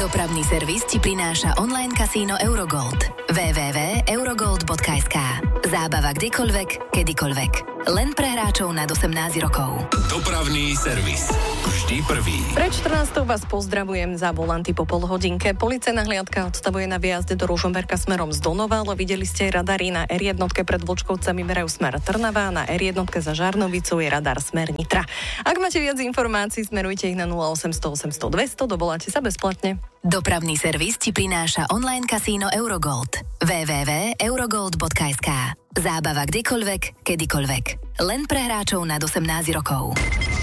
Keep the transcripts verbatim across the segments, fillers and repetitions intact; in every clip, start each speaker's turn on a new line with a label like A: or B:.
A: Dopravný servis ti prináša online kasíno Eurogold. w w w bodka eurogold bodka es ká. Zábava kdekoľvek, kedykoľvek. Len pre hráčov nad osemnásť rokov.
B: Dopravný servis. Vždy prvý.
C: Pred štrnástou vás pozdravujem za volanty po pol hodinke. Policajná hliadka odstavuje na výjazde do Ružomberka smerom z Donova, ale videli ste aj radary na er jedna pred Vlčkovcami merajú smer Trnava, na er jedna za Žarnovicou je radar smer Nitra. Ak máte viac informácií, smerujte ich na nula osemsto osemsto dvesto, dovoláte sa bezplatne.
A: Dopravný servis ti prináša online kasíno Eurogold. w w w bodka eurogold bodka es ká. Zábava kdekoľvek, kedykoľvek. Len pre hráčov nad osemnásť rokov.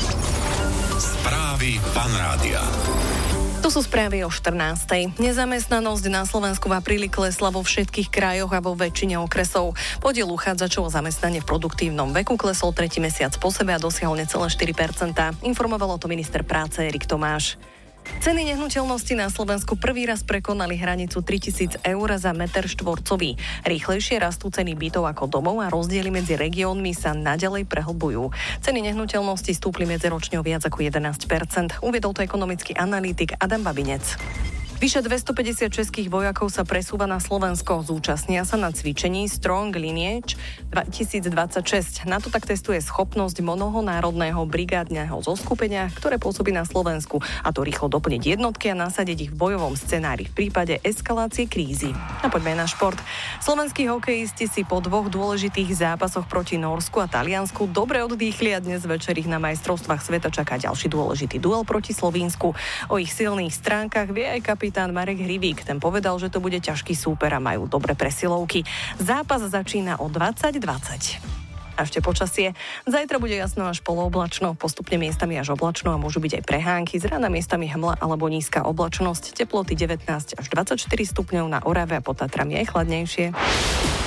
B: Správy Fan Rádia.
C: Tu sú správy o štrnástej. Nezamestnanosť na Slovensku v apríli klesla vo všetkých krajoch a vo väčšine okresov. Podiel uchádzačov o zamestnanie v produktívnom veku klesol tretí mesiac po sebe a dosiahol necelé štyri percentá. Informoval o to minister práce Erik Tomáš. Ceny nehnuteľnosti na Slovensku prvý raz prekonali hranicu tritisíc eur za meter štvorcový. Rýchlejšie rastú ceny bytov ako domov a rozdiely medzi regiónmi sa naďalej prehlbujú. Ceny nehnuteľnosti stúpli medziročne o viac ako jedenásť percent. Uviedol to ekonomický analytik Adam Babinec. Vyše dvestopäťdesiat českých vojakov sa presúva na Slovensko. Zúčastnia sa na cvičení Strong Lineage dvetisícdvadsaťšesť. NATO tak testuje schopnosť mnohonárodného brigádneho zoskupenia, ktoré pôsobí na Slovensku, a to rýchlo doplniť jednotky a nasadiť ich v bojovom scenári v prípade eskalácie krízy. A poďme na šport. Slovenskí hokejisti si po dvoch dôležitých zápasoch proti Nórsku a Taliansku dobre oddýchli a dnes večer ich na majstrovstvách sveta čaká ďalší dôležitý duel proti Slovínsku. O ich silných stránkach vie aj kapitán Kapitán Marek Hrivík, ten povedal, že to bude ťažký súper a majú dobré presilovky. Zápas začína o dvadsať dvadsať. A ešte počasie. Zajtra bude jasno až polooblačno, postupne miestami až oblačno a môžu byť aj prehánky. Z rána miestami hmla alebo nízka oblačnosť. Teploty devätnásť až dvadsaťštyri stupňov, na Orave a pod Tatrami aj chladnejšie.